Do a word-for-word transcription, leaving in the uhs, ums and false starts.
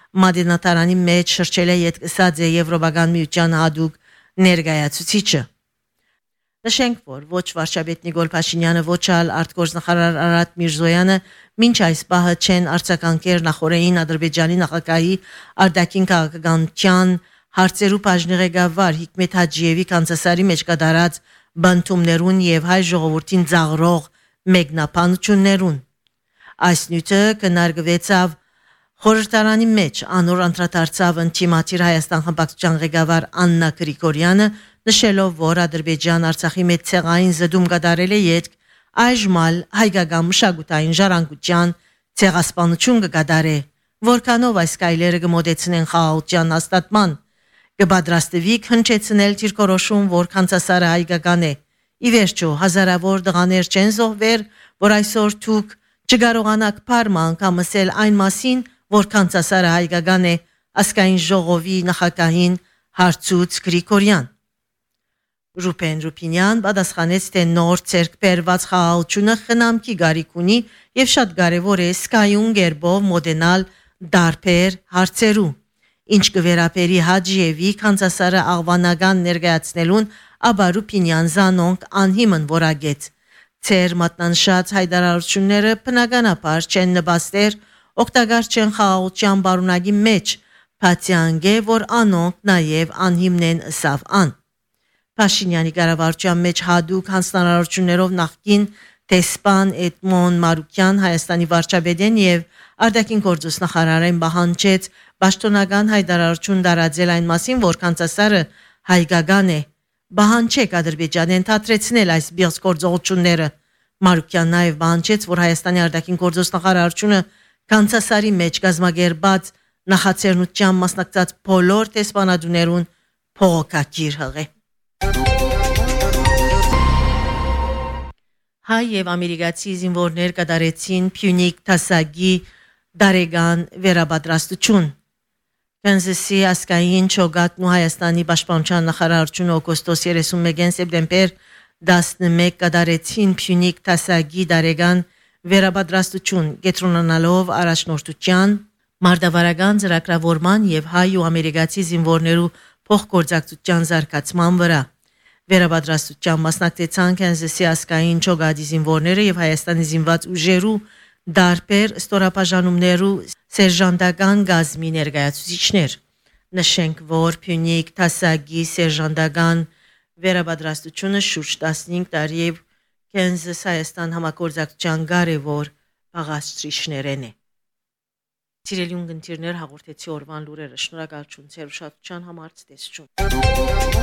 Մատենատարանի մեջ շրջել է ետկսած է Եվրոպական միության հատուկ ներկայացուցիչը։ Նշենք, որ ոչ վարչապետ Նիկոլ Փաշինյանը, ոչ ալ արտգործնախարար Արարատ Միրզոյանը մինչ այս պահը չեն արձագանքել նախորդային Ադրբեջանի նախագահի արտաքին քաղաքականության հարցերու բաժնի ղեկավար Հիկմետ Հաջիևի կանցասարի մեջ կատարած բանտումներուն եւ հայ ժողովրդին ծաղրող մեկնաբանություններուն։ Այս նյութը կնարգվեցավ խորհրդարանի մեջ անոր անդրադարձավ ընտիմատիր Հայաստան խմբակցության ղեկավար Աննա Գրիգորյանը, նշելով, որ Ադրբեջան Արցախի մեջ ցեղային զդում կատարել է յետք այժմալ հայկական մշակութային ժառանգության ցեղասպանություն կկատարե, որքանով այս կայլերը կմոտեցնեն խաղաղության հաստատման, կպատրաստվի հնչեցնել դիրքորոշում, որ կանցասարը հայկական է։ Ի վերջո հազարավոր դղաներ չեն զոհվել, որ այսօր դուք չկարողանաք փառման անգամ ասել այն մասին, որ կանցասարը հայկական է, ասկային ժողովի նախագահին հարցուց Գրիգորյան։ Ռուբեն Ռուբինյան պատասխանեց, թե նոր ցերկ բերված խաղաղությունը խնամքի գարիք ունի եւ շատ կարեւոր է սկայուն գերբով մոդենալ դարբեր հարցերու։ Ինչ կվերապերի Հաջիևի կանցասարը աղվանական ներկայացնելուն, ապա Ռուբինյան զանոնք անհիմն որագեց։ Ցեր մատնանշած հայտարարությունները բնականաբար չեն նպաստեր, օգտակար չեն խաղաղության բարունակի մեջ, բացի անգե, որ անոնք նաև անհիմն են ըսավ ան։ Փաշինյանի կառավարության մեջ հադուկ հանձնարարություններով նախկին դեսպան Էդմոն Մարուկյան Հայաստանի վարչապետեն եւ արտաքին գործոս նախարարին պահանջեց պաշտոնական հայտարարություն տարածել այն մասին, որ կանցասարը հայկական է։ Պահանջեք Ադրբեջանին թատրեցնել այս բիզգործողությունները։ Մարուկյան նաև պահանջեց, որ Հայաստանի արտաքին գործոս նախարարությունը կանցասարի մեջ գազմագերբած նախաձեռնության մասնակցած բոլոր տեսփանադուներուն փողոքագիր հղե։ Հայ եւ ամերիկացի զինվորներ կատարեցին Փյունիկ Թասագի դարեգան վերապատրաստություն։ Քանզասի ասկային ճոգատն ու Հայաստանի պաշտպանության նախարարությունը օգոստոս երեսունմեկին սեպտեմբեր տասնմեկ կատարեցին Փյունիկ Թասագի դարեգան վերապատրաստություն, կենտրոնանալով առաջնորդության, մարտավարական ծրագրավորման եւ հայ ու ամերիկացի զինվորներու փոխգործակցության զարգացման վրա։ Վերապատրաստության մասնակցեցան Քանզասի ասկային ճոգատի զինվորները եւ Հայաստանի զինված ուժերու դարբեր ստորապաժանումներու սերժանտական գազմի ներկայացուցիչներ։ Նշենք, որ Փյունիկ Թասագի սերժանտական վերապատրաստությունը շուրջ տասնհինգ տարի եւ Քանզաս Հայաստան համագործակցության կարևոր աղաստրիչներն է։ Սիրելի ունգընտիրներ, հաղորդեցի օրվան լուրերը։ Շնորհակալություն ձեր ուշադրության համար, ցտեսություն։